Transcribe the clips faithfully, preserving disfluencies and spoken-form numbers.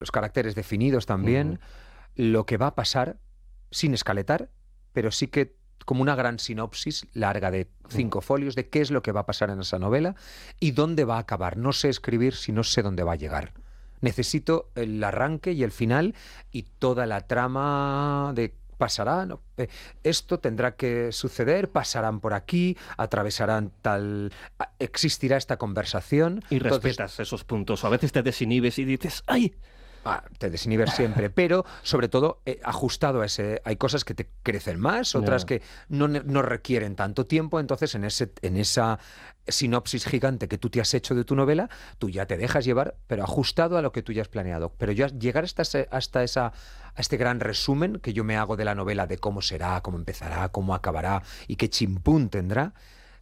los caracteres definidos también, uh-huh. lo que va a pasar sin escaletar, pero sí que como una gran sinopsis larga de cinco uh-huh. folios de qué es lo que va a pasar en esa novela y dónde va a acabar. No sé escribir si no sé dónde va a llegar. Necesito el arranque y el final y toda la trama de pasará, no, eh, esto tendrá que suceder, pasarán por aquí, atravesarán tal... existirá esta conversación. Y respetas Entonces, esos puntos, o a veces te desinhibes y dices ¡ay! Ah, te desinhibes siempre, pero sobre todo eh, ajustado a ese... Hay cosas que te crecen más, otras yeah. que no, no requieren tanto tiempo, entonces en, ese, en esa sinopsis gigante que tú te has hecho de tu novela, tú ya te dejas llevar, pero ajustado a lo que tú ya has planeado. Pero ya llegar hasta, ese, hasta esa, a este gran resumen que yo me hago de la novela, de cómo será, cómo empezará, cómo acabará y qué chimpún tendrá,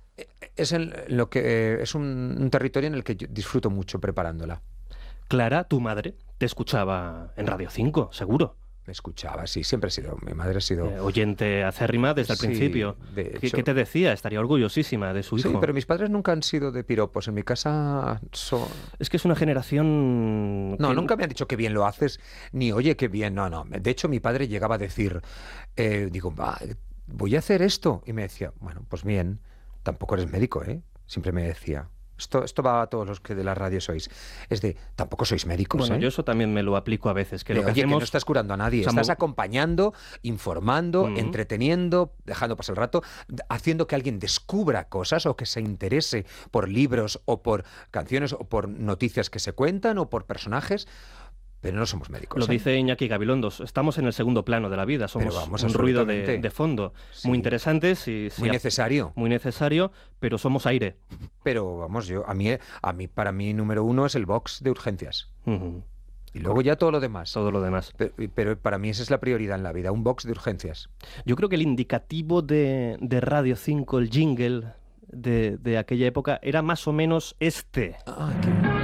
es, en lo que, eh, es un, un territorio en el que yo disfruto mucho preparándola. Clara, tu madre, te escuchaba en Radio cinco, seguro. Me escuchaba, sí, siempre he sido, mi madre ha sido... Eh, oyente acérrima desde el sí, principio. De ¿Qué, hecho... ¿Qué te decía? Estaría orgullosísima de su hijo. Sí, pero mis padres nunca han sido de piropos. En mi casa son... Es que es una generación... No, que... nunca me han dicho que bien lo haces, ni oye, qué bien, no, no. De hecho, mi padre llegaba a decir, eh, digo, va, voy a hacer esto. Y me decía, bueno, pues bien, tampoco eres médico, ¿eh? Siempre me decía... Esto, esto va a todos los que de la radio sois. Es de, tampoco sois médicos, Bueno, ¿eh? yo eso también me lo aplico a veces. Que de, lo que oye, hacemos... que no estás curando a nadie. Somos... Estás acompañando, informando, uh-huh. entreteniendo, dejando pasar el rato, haciendo que alguien descubra cosas o que se interese por libros o por canciones o por noticias que se cuentan o por personajes. Pero no somos médicos. Lo ¿eh? dice Iñaki Gabilondos. Estamos en el segundo plano de la vida. Somos vamos, un ruido de, de fondo. Sí. Muy interesantes. Y, muy sí, necesario. Muy necesario, pero somos aire. Pero vamos, yo a mí, a mí para mí número uno es el box de urgencias. Uh-huh. Y luego ya todo lo demás. Todo lo demás. Pero, pero para mí esa es la prioridad en la vida, un box de urgencias. Yo creo que el indicativo de, de Radio cinco, el jingle de, de aquella época, era más o menos este. Ah, qué...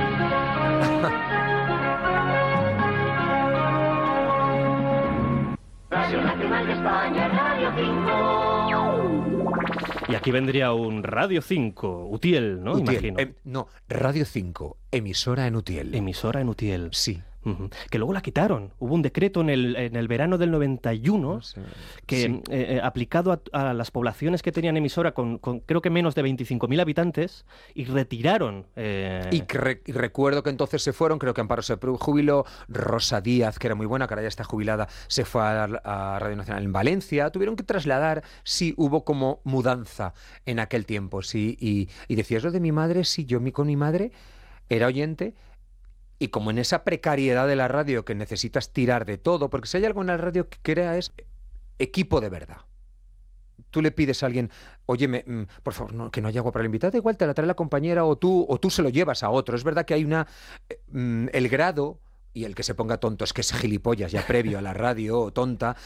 Nacional de España, Radio cinco. Y aquí vendría un Radio cinco, Utiel, ¿no? Utiel, Imagino. Eh, no, Radio cinco, emisora en Utiel. Emisora en Utiel. Sí. Uh-huh. Que luego la quitaron. Hubo un decreto en el, en el verano del noventa y uno no sé. que, sí. eh, aplicado a, a las poblaciones que tenían emisora con, con creo que menos de veinticinco mil habitantes, y retiraron... Eh... Y, re y recuerdo que entonces se fueron, creo que Amparo se jubiló, Rosa Díaz, que era muy buena, que ahora ya está jubilada, se fue a, a Radio Nacional en Valencia, tuvieron que trasladar, sí, hubo como mudanza en aquel tiempo, sí, y, y decías lo de mi madre, sí, yo mi, con mi madre era oyente. Y como en esa precariedad de la radio que necesitas tirar de todo, porque si hay algo en la radio que crea es equipo de verdad. Tú le pides a alguien, oye, me, por favor, no, que no haya agua para el invitado, da igual, te la trae la compañera o tú, o tú se lo llevas a otro. Es verdad que hay una... Eh, el grado, y el que se ponga tonto es que es gilipollas ya previo a la radio o tonta,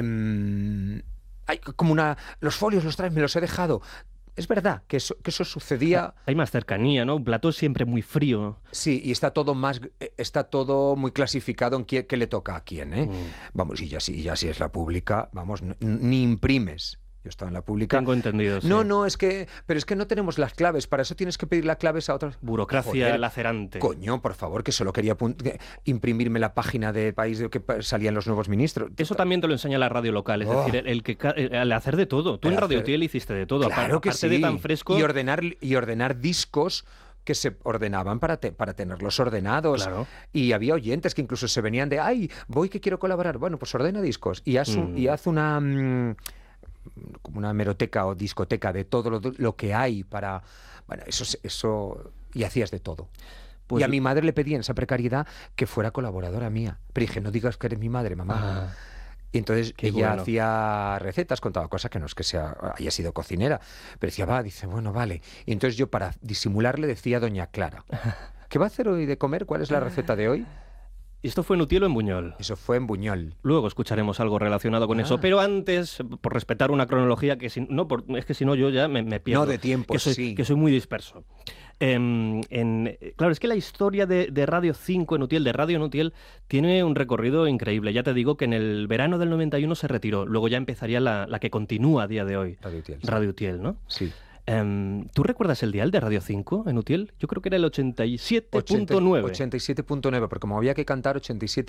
eh, hay como una... Los folios los traes, me los he dejado... Es verdad que eso, que eso sucedía... Hay más cercanía, ¿no? Un plató es siempre muy frío. Sí, y está todo más, está todo muy clasificado en qué, qué le toca a quién, ¿eh? Mm. Vamos, y ya si, ya si es la pública, vamos, ni imprimes. Yo estaba en la pública. Tengo entendido, sí. No, no, es que... Pero es que no tenemos las claves. Para eso tienes que pedir las claves a otras... Burocracia Joder, lacerante. Coño, por favor, que solo quería imprimirme la página de país de que salían los nuevos ministros. Eso también te lo enseña la radio local. Es oh. decir, el, el que el, el hacer de todo. Tú el en Radio hacer... Utiel hiciste de todo. Claro aparte que sí. de tan fresco... Y ordenar, y ordenar discos... que se ordenaban para, te, para tenerlos ordenados. Claro. Y había oyentes que incluso se venían de, ay, voy que quiero colaborar. Bueno, pues ordena discos y haz, un, mm. y haz una... Mmm, como una hemeroteca o discoteca de todo lo, lo que hay para... Bueno, eso... eso y hacías de todo. Pues... Y a mi madre le pedí en esa precariedad que fuera colaboradora mía. Pero dije, no digas que eres mi madre, mamá. Ah. Y entonces Qué ella bueno. hacía recetas, contaba cosas que no es que sea, haya sido cocinera, pero decía, va, dice, bueno, vale. Y entonces yo para disimularle decía a doña Clara, ¿qué va a hacer hoy de comer? ¿Cuál es la receta de hoy? ¿Esto fue en Utiel o en Buñol? Eso fue en Buñol. Luego escucharemos algo relacionado con ah. eso, pero antes, por respetar una cronología, que si, no, por, es que si no yo ya me, me pierdo. No, de tiempo, que soy, sí. Que soy muy disperso. Eh, en, claro, es que la historia de, de Radio cinco en Utiel, de Radio en Utiel, tiene un recorrido increíble. Ya te digo que en el verano del noventa y uno se retiró, luego ya empezaría la, la que continúa a día de hoy. Radio Utiel. Sí. Radio Utiel, ¿no? Sí. Um, ¿Tú recuerdas el dial de Radio cinco en Utiel? Yo creo que era el ochenta y siete punto nueve. ochenta y siete punto nueve, porque como había que cantar ochenta y siete